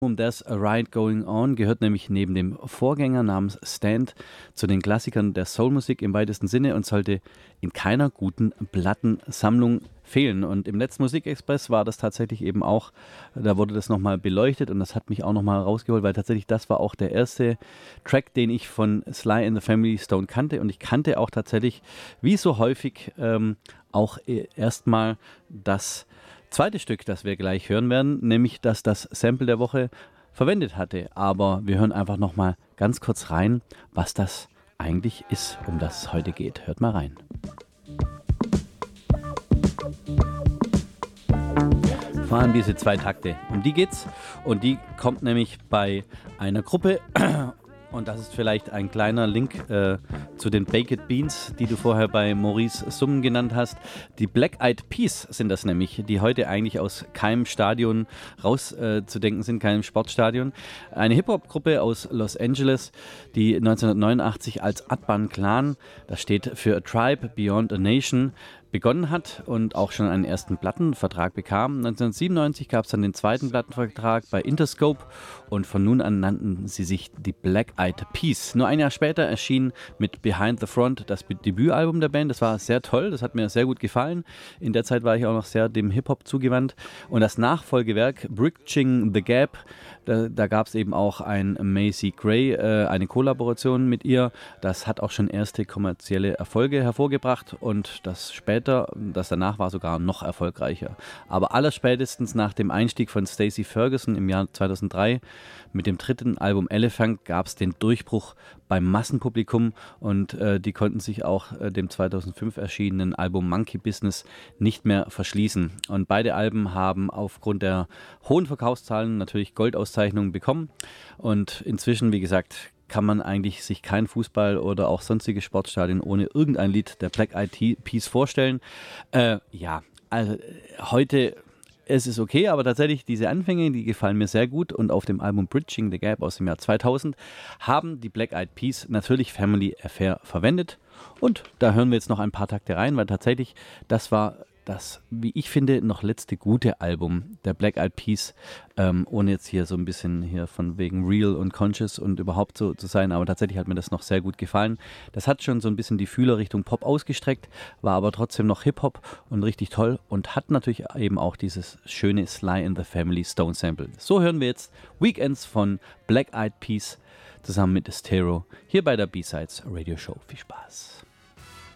There's a Riot Going On gehört nämlich neben dem Vorgänger namens Stand zu den Klassikern der Soulmusik im weitesten Sinne und sollte in keiner guten Plattensammlung fehlen. Und im letzten Musikexpress war das tatsächlich eben auch, da wurde das nochmal beleuchtet und das hat mich auch nochmal rausgeholt, weil tatsächlich das war auch der erste Track, den ich von Sly and the Family Stone kannte und ich kannte auch tatsächlich, wie so häufig, auch erstmal das zweite Stück, das wir gleich hören werden, nämlich dass das Sample der Woche verwendet hatte. Aber wir hören einfach nochmal ganz kurz rein, was das eigentlich ist, um das es heute geht. Hört mal rein. Vor allem diese zwei Takte, um die geht's. Und die kommt nämlich bei einer Gruppe. Und das ist vielleicht ein kleiner Link zu den Baked Beans, die du vorher bei Maurice Summen genannt hast. Die Black Eyed Peas sind das nämlich, die heute eigentlich aus keinem Stadion rauszudenken sind, keinem Sportstadion. Eine Hip-Hop-Gruppe aus Los Angeles, die 1989 als Atban Clan, das steht für A Tribe Beyond a Nation, begonnen hat und auch schon einen ersten Plattenvertrag bekam. 1997 gab es dann den zweiten Plattenvertrag bei Interscope und von nun an nannten sie sich die Black Eyed Peas. Nur ein Jahr später erschien mit Behind the Front das Debütalbum der Band. Das war sehr toll, das hat mir sehr gut gefallen. In der Zeit war ich auch noch sehr dem Hip-Hop zugewandt. Und das Nachfolgewerk Bridging the Gap, da gab es eben auch ein Macy Gray, eine Kollaboration mit ihr. Das hat auch schon erste kommerzielle Erfolge hervorgebracht und das danach war sogar noch erfolgreicher. Aber allerspätestens nach dem Einstieg von Stacey Ferguson im Jahr 2003 mit dem dritten Album Elephant gab es den Durchbruch beim Massenpublikum und die konnten sich auch dem 2005 erschienenen Album Monkey Business nicht mehr verschließen. Und beide Alben haben aufgrund der hohen Verkaufszahlen natürlich Goldauszeichnungen bekommen und inzwischen, wie gesagt, kann man eigentlich sich kein Fußball oder auch sonstige Sportstadien ohne irgendein Lied der Black Eyed Peas vorstellen. Also heute ist es okay, aber tatsächlich diese Anfänge, die gefallen mir sehr gut und auf dem Album Bridging the Gap aus dem Jahr 2000 haben die Black Eyed Peas natürlich Family Affair verwendet und da hören wir jetzt noch ein paar Takte rein, weil tatsächlich das war das, wie ich finde, noch letzte gute Album der Black Eyed Peas, ohne jetzt hier so ein bisschen hier von wegen real und conscious und überhaupt so zu sein, aber tatsächlich hat mir das noch sehr gut gefallen. Das hat schon so ein bisschen die Fühler Richtung Pop ausgestreckt, war aber trotzdem noch Hip-Hop und richtig toll und hat natürlich eben auch dieses schöne Sly and the Family Stone Sample. So hören wir jetzt Weekends von Black Eyed Peas zusammen mit Estero hier bei der B-Sides Radio Show. Viel Spaß!